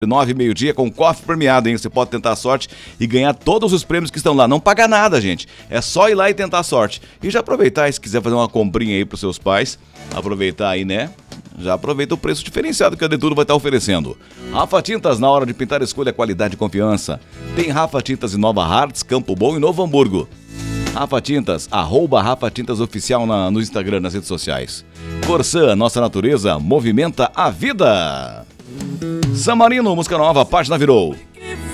9 meio-dia com cofre premiado, hein? Você pode tentar a sorte e ganhar todos os prêmios que estão lá. Não paga nada, gente. É só ir lá e tentar a sorte. E já aproveitar, se quiser fazer uma comprinha aí pros seus pais, aproveitar aí, né? Já aproveita o preço diferenciado que a Deturo vai estar oferecendo. Rafa Tintas, na hora de pintar, escolha qualidade e confiança. Tem Rafa Tintas em Nova Hartz, Campo Bom e Novo Hamburgo. Rafa Tintas, @Rafa Tintas Oficial no Instagram, nas redes sociais. Corsã, nossa natureza movimenta a vida. San Marino, música nova, página virou.